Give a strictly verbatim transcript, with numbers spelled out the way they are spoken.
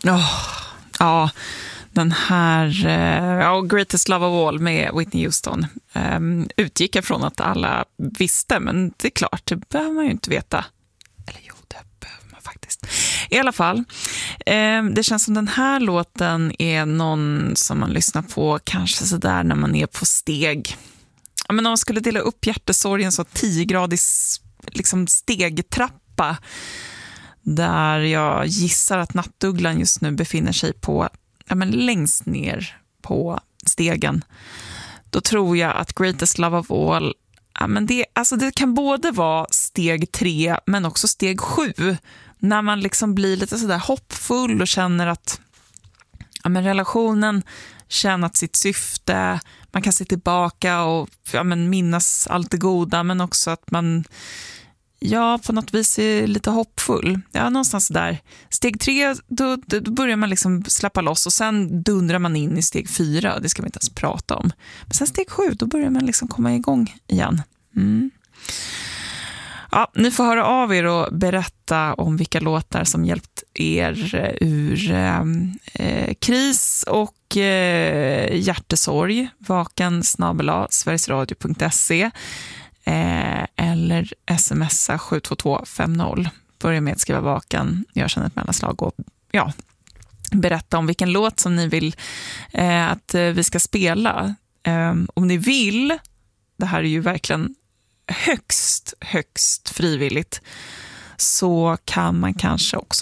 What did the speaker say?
Oh, ja, den här ja, Greatest Love of All med Whitney Houston um, utgick jag från att alla visste, men det är klart, det behöver man ju inte veta. Eller jo, det behöver man faktiskt. I alla fall, um, det känns som den här låten är någon som man lyssnar på kanske sådär när man är på steg. Ja, men om man skulle dela upp hjärtesorgen så tiogradig liksom stegtrappa där jag gissar att nattugglan just nu befinner sig på, ja, men längst ner på stegen, då tror jag att Greatest Love of All, ja, men det, alltså det kan både vara steg tre men också steg sju, när man liksom blir lite sådär hoppfull och känner att, ja, men relationen tjänat sitt syfte, man kan se tillbaka och, ja, men minnas allt det goda, men också att man, ja, på något vis är lite hoppfull. Ja, någonstans där. Steg tre, då, då börjar man liksom släppa loss och sen dundrar man in i steg fyra. Det ska vi inte ens prata om. Men sen steg sju, då börjar man liksom komma igång igen. Mm. Ja, ni får höra av er och berätta om vilka låtar som hjälpt er ur eh, kris och eh, hjärtesorg. Vaken snabel-a sverigesradio punkt se eh, eller smsa sju två två fem noll. Börja med att skriva vaken, gör sedan ett mellanslag och ja, berätta om vilken låt som ni vill eh, att vi ska spela. Eh, om ni vill, det här är ju verkligen högst, högst frivilligt, så kan man kanske också